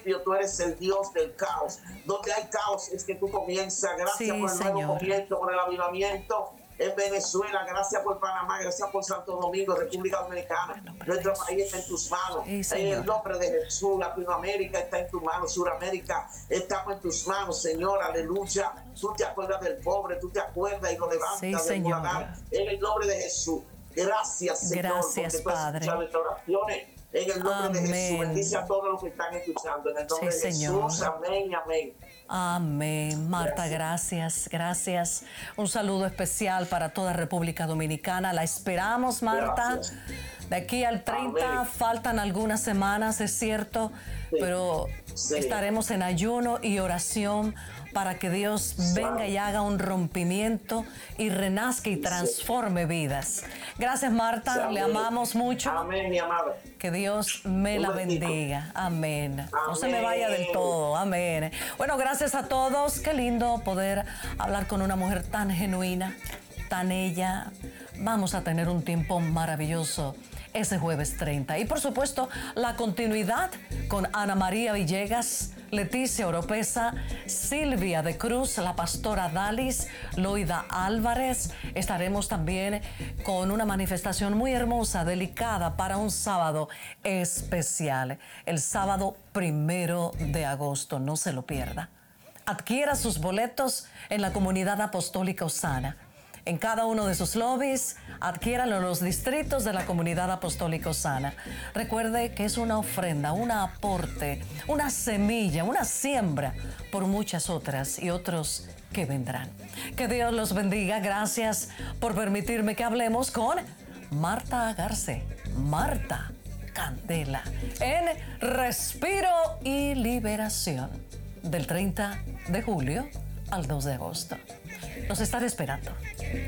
principio, tú eres el Dios del caos. Donde hay caos es que tú comienzas. Gracias Sí, por el nuevo Señor. comienzo, por el avivamiento en Venezuela. Gracias por Panamá, gracias por Santo Domingo, República Dominicana. Nuestro país está en tus manos. Sí, En el Señor. nombre de Jesús, Latinoamérica está en tus manos, Suramérica estamos en tus manos, Señor, aleluya. Tú te acuerdas del pobre, tú te acuerdas y lo Sí, levantas del Señor. muladar. En el nombre de Jesús. Gracias, Señor, Gracias, porque tú has Padre. escuchado estas oraciones. En el nombre de Jesús, Amén. bendice a todos los que están escuchando. En el nombre Sí, de Jesús, Señor. amén, amén. Amén. Marta, gracias. Un saludo especial para toda República Dominicana. La esperamos, Marta. Gracias. De aquí al 30 Amén. faltan algunas semanas, es cierto, Sí. pero Sí. estaremos en ayuno y oración para que Dios venga y haga un rompimiento y renazca y transforme vidas. Gracias, Marta. Amén. Le amamos mucho. Amén, mi amada. Que Dios me Un la besito. bendiga. Amén. No se me Amén. vaya del todo. Amén. Bueno, gracias a todos. Qué lindo poder hablar con una mujer tan genuina, tan ella. Vamos a tener un tiempo maravilloso ese jueves 30. Y por supuesto, la continuidad con Ana María Villegas, Leticia Oropesa, Silvia de Cruz, la pastora Dalis, Loida Álvarez. Estaremos también con una manifestación muy hermosa, delicada, para un sábado especial. El sábado 1 de agosto, no se lo pierda. Adquiera sus boletos en la Comunidad Apostólica Osana. En cada uno de sus lobbies, adquiéralo en los distritos de la Comunidad Apostólica Osana. Recuerde que es una ofrenda, un aporte, una semilla, una siembra por muchas otras y otros que vendrán. Que Dios los bendiga. Gracias por permitirme que hablemos con Marta Garcés. Marta Candela en Respiro y Liberación del 30 de julio al 2 de agosto. Los estaré esperando.